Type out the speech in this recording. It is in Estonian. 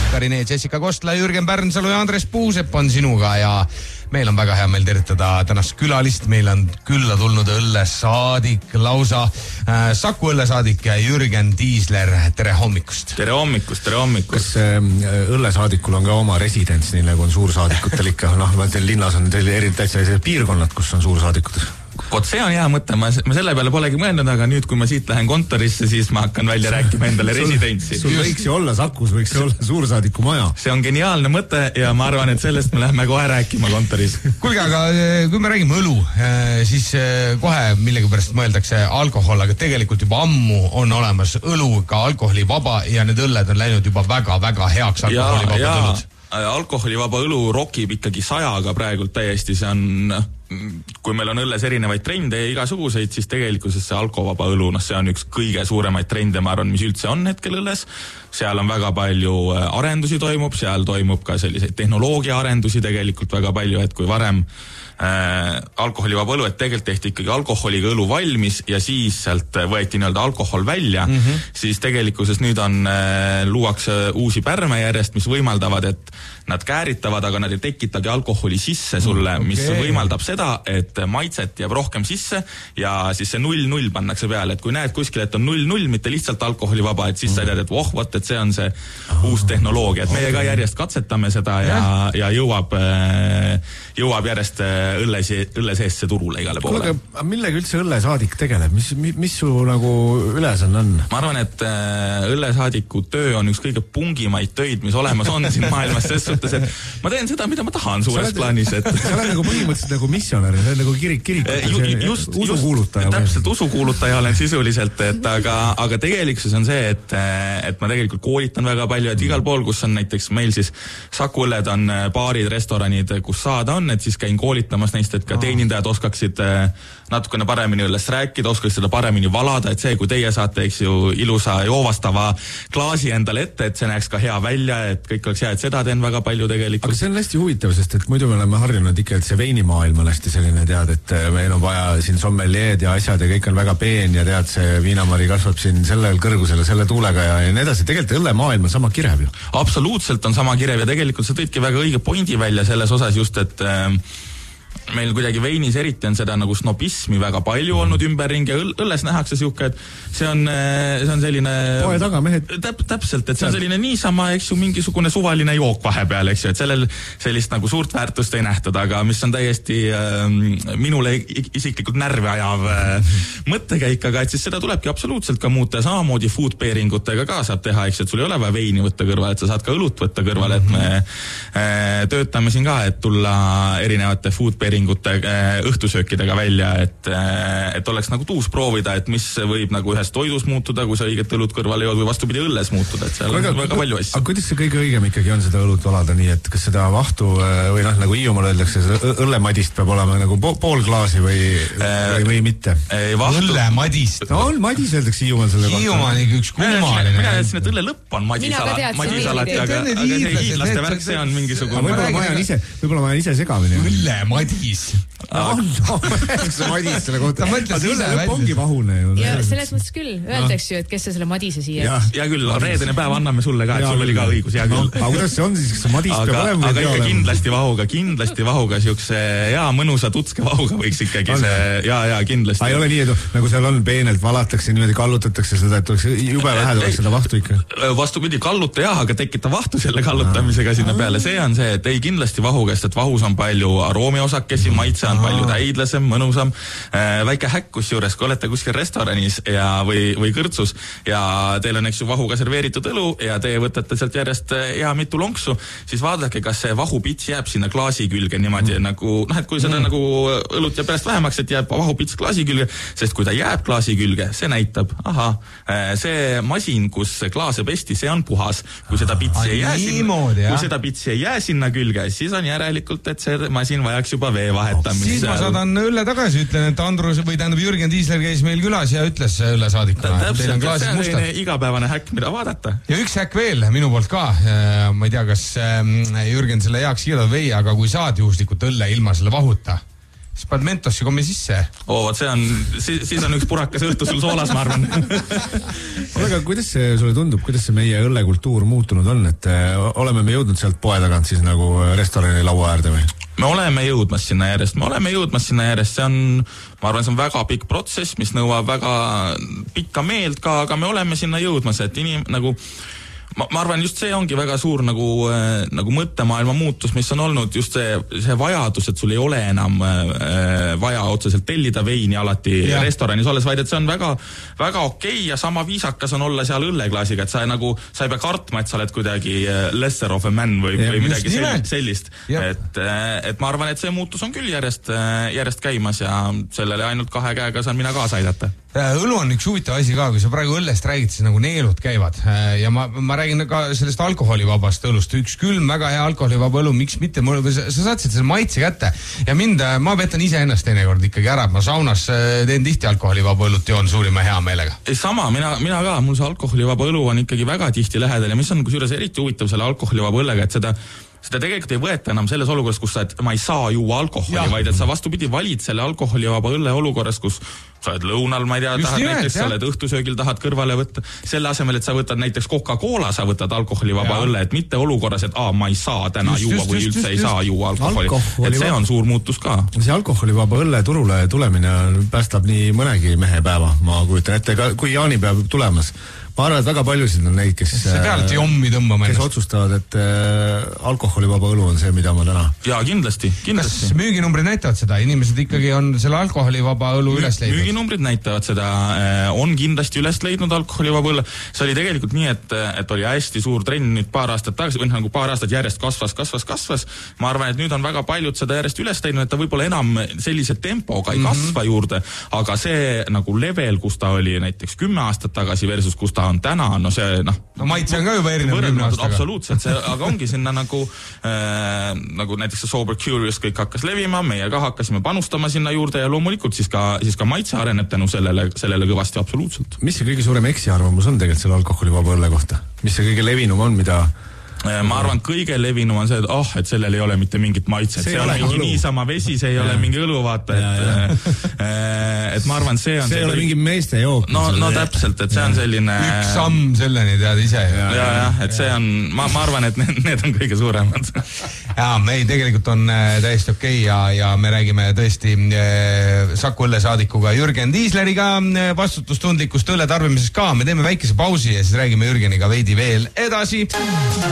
Karinet, Jessica Kostla, Jürgen Pärnsalu ja Andres Puusepp on sinuga ja meil on väga hea meel tervitada tänast külalist. Meil on külla tulnud õllesaadik, lausa Saku õllesaadik ja Jürgen Tiisler. Tere hommikust. Tere hommikust, tere hommikust. Kas õllesaadikul on ka oma residents, nii nagu on suursaadikutel ikka? Ma teil linnas on teil täitsa piirkonnad, kus on suursaadikud. Vot see on hea mõte, ma selle peale polegi mõelnud, aga nüüd, kui ma siit lähen kontorisse, siis ma hakkan välja rääkima endale residentsi. Sul võiks ju olla Sakus, võiks ju olla suursaadiku maja. See on geniaalne mõte ja ma arvan, et sellest me lähme kohe rääkima kontoris. Kuulge, aga kui me räägime õlu, siis kohe millegi pärast mõeldakse alkohol, aga tegelikult juba ammu on olemas õlu ka alkoholivaba ja need õlled on läinud juba väga-väga heaks alkoholivaba õlud. Alkoholivaba õlu rokib ikkagi 100-ga praegult täiesti, see on, kui meil on õlles erinevaid trende ja igasuguseid, siis tegelikkuses see alkovaba õlu, see on üks kõige suuremaid trende, ma arvan, mis üldse on hetkel õlles. Seal on väga palju arendusi toimub, seal toimub ka selliseid tehnoloogia arendusi tegelikult väga palju, et kui varem alkoholivaba õlu, et tegelikult tehti ikkagi alkoholiga õlu valmis ja siis sealt võeti nii-öelda alkohol välja, siis tegelikkuses nüüd luuakse uusi pärme järjest, mis võimaldavad, et nad kääritavad, aga nad ei tekitagi alkoholi sisse sulle, mis võimaldab seda, et maitset jääb rohkem sisse ja siis see 0-0 pannakse peale, et kui näed kuskil, et on 0-0, mitte lihtsalt alkoholivaba, et siis sa tead, et et see on see uus tehnoloogia, et meie ka järjest katsetame seda ja jõuab järjest õlle seest see turule igale poole. Aga millega üldse õllesaadik tegeleb? Mis su nagu ülesanne on? Ma arvan, et õllesaadiku töö on üks kõige pungimaid töid, mis olemas on siin maailmas, ses suhtes, et ma teen seda, mida ma tahan suures plaanis. Sa oled nagu põhimõtteliselt nagu missionär, sa oled nagu kirik, usukuulutaja. Täpselt, usukuulutaja olen sisuliselt, aga tegeliksus on see, et ma tegelikult koolitan väga palju, et igal pool, kus on näiteks meil siis Saku õlled on baarid, restoranid, kus saada on, et siis käin koolitamas neist, et ka teenindajad oskaksid natukene paremini õllest rääkida, oskaksid seda paremini valada, et see, kui teie saate, eks ju, ilusa joovastava klaasi endale ette, et see näeks ka hea välja, et kõik oleks hea, et seda teen väga palju tegelikult. Aga see on hästi huvitav, sest et muidu me oleme harjunud ikka, et see veinimaailm on hästi selline, tead, et meil on vaja siin sommeljeed ja asjad ja kõik on väga peen ja tead, see viinamari kasvab siin sellel kõrgusele, selle tuulega ja nii edasi. Tegelikult õllemaailm on sama kirev ju. Absoluutselt on sama kirev ja tegelikult sa tõidki väga õige pointi välja selles osas just, et meil kuidagi veinis eriti on seda nagu snobismi väga palju olnud ümberringi ja õlles nähakse siuke, et see on selline poe taga mehed. Täpselt, et see on selline niisama, eks ju, mingisugune suvaline jook vahepeal, eks ju, et sellel sellist nagu suurt väärtust ei nähtud, aga mis on täiesti minule isiklikult närvi ajav mõttekäik, aga et siis seda tulebki absoluutselt ka muuta ja samamoodi food pairing utega ka saab teha, eks, et sul ei ole vaja veini võtta kõrvale, et sa saad ka õlut võtta kõrvale, et me töötame siin ka, et tulla erinevate food pairingute õhtusöökidega välja, et oleks nagu tuus proovida, et mis võib nagu ühes toidus muutuda, kui sa õiget õlut kõrvale jood või vastupidi õlles muutuda, et seal on väga palju asju. Aga kuidas see kõige õigem ikkagi on seda õlut valada nii, et kas seda vahtu või nagu Hiiumaal öeldakse, õllemadist peab olema nagu pool klaasi või mitte? Õllemadist? No on, madis öeldakse Hiiumaal selle kohta. Hiiumaal on üks kummaline. Mina teadsin, et õlle lõpp on madisalat, aga see hiidlaste värk, see on mingisugune. Võib-olla ma olen ise segamini. Õllemadis. See madis selle kohta. See õllelõpp ongi vahune ju. Ja selles mõttes küll. Öeldakse ju, et kes sa selle madise siia. Ja küll, reedene päev anname sulle ka, et sul oli ka õigus, ja küll. Aga kuidas see on siis, kas see madis peab olema? Aga ikka kindlasti vahuga, siukse mõnusa tutske vahuga võiks ikkagi see, ja kindlasti. Ei ole nii, et nagu seal on peenelt valatakse, niimoodi kallutatakse seda, et oleks jube vähe tuleks seda vahtu ikka. Vastupidi, kalluta jah, aga tekita vahtu selle kallutamisega sinna peale. See on see, et ei kindlasti vahuga, sest et vahus on palju aroomiosakesi, maitse on palju täidlasem, mõnusam. Väike häkkus juures, kui olete kuskil restoranis või kõrtsus ja teil on eks ju vahuga serveeritud õlu ja te võtate sealt järjest hea mitu lonksu, siis vaadake, kas see vahupits jääb sinna klaasi külge niimoodi nagu, et kui seda nagu õlut jääb pärast vähemaks, et jääb vahupits klaasi külge, sest kui ta jääb klaasi külge, see näitab, see masin, kus klaase pesti, see on puhas. Kui seda pitsi ei jää sinna külge, siis on järelikult, et see masin vajaks juba vee vahetamist. Siis ma saadan õlle tagasi, ütlen, et Andrus või tähendab Jürgen Tiisler käis meil külas ja ütles õllesaadikuna. Täpselt, see on selline igapäevane häkk, mida vaadata. Ja üks häkk veel minu poolt ka. Ma ei tea, kas Jürgen selle heaks kiidab või, aga kui saad juhuslikult õlle ilma selle vahuta, siis paned Mentossi kommi sisse. Vot see on, siis on üks purakas õhtu sul soolas, ma arvan. Aga kuidas see sulle tundub, kuidas see meie õllekultuur muutunud on, et oleme me jõudnud sealt poe tagant siis nagu restorani laua äärde või? Me oleme jõudmas sinna järjest, see on, ma arvan, see on väga pikk protsess, mis nõuab väga pikka meelt ka, aga me oleme sinna jõudmas, et nagu ma arvan, just see ongi väga suur nagu mõttemaailma muutus, mis on olnud just see vajadus, et sul ei ole enam vaja otseselt tellida veini alati restoranis olles, vaid et see on väga, väga okei ja sama viisakas on olla seal õlleklaasiga, et sa ei pea kartma, et sa oled kuidagi lesser of a man või midagi sellist. Et ma arvan, et see muutus on küll järjest käimas ja sellele ainult 2 käega saan mina kaasa aidata. Õlu on üks huvitav asi ka, kui sa praegu õllest räägid, siis nagu neelud käivad ja ma räägin ka sellest alkoholivabast õlust. Üks külm, väga hea alkoholivaba õlu, miks mitte, sa saatsid selle maitse kätte ja ma vetan ise ennast teinekord ikkagi ära, ma saunas teen tihti alkoholivaba õlut, joon suurima hea meelega. Sama, mina ka, mul see alkoholivaba õlu on ikkagi väga tihti lähedal ja mis on kusjuures eriti huvitav selle alkoholivaba õllega, et seda tegelikult ei võeta enam selles olukorras, kus ma ei saa juua alkoholi, vaid et sa vastupidi valid selle alkoholivaba õlle olukorras, kus sa oled lõunal, ma ei tea, tahad näiteks, sa oled õhtusöögil, tahad kõrvale võtta, selle asemel, et sa võtad näiteks Coca-Cola, sa võtad alkoholivaba õlle, et mitte olukorras, et ma ei saa täna juua või üldse ei saa juua alkoholi. Et see on suur muutus ka. See alkoholivaba õlle turule tulemine päästab nii mõnegi mehe päeva, ma kujutan ette, kui jaanipäev tulemas. Ma arvan, et väga paljusid on neid, kes otsustavad, et alkoholivaba õlu on see, mida ma täna. Jaa, kindlasti. Kas müüginumbrid näitavad seda? Inimesed ikkagi on selle alkoholivaba õlu üles leidnud? Müüginumbrid näitavad seda. On kindlasti üles leidnud alkoholivaba õlu. See oli tegelikult nii, et oli hästi suur trenn nüüd paar aastat tagasi, või nagu paar aastat järjest kasvas. Ma arvan, et nüüd on väga paljud seda järjest üles leidnud, et ta võib-olla enam sellise tempoga ei kasva juurde, aga see nagu level, kus ta oli näiteks 10 aastat tagasi versus kus ta on täna, no maitse on ka juba erinev 10 aastaga. Absoluutselt, aga ongi sinna nagu näiteks see Sober Curious kõik hakkas levima, meie ka hakkasime panustama sinna juurde ja loomulikult siis ka maitse areneb tänu sellele kõvasti absoluutselt. Mis see kõige suurem eksiarvamus on tegelikult selle alkoholivaba õlle kohta? Mis see kõige levinum on, mida ma arvan, kõige levinum on see, et sellel ei ole mitte mingit maitset. See on mingi niisama vesi, see ei ole mingi õlu, vaata. Et ma arvan, see on see ei ole mingi meeste jook. No täpselt, et see on selline üks samm selleni tead ise. Et see on, ma arvan, et need on kõige suuremad. Ei, tegelikult on täiesti okei ja me räägime tõesti Saku õllesaadikuga Jürgen Tiisleriga vastutustundlikust õlle tarbimisest ka. Me teeme väikese pausi ja siis räägime Jürgeniga veidi veel edasi.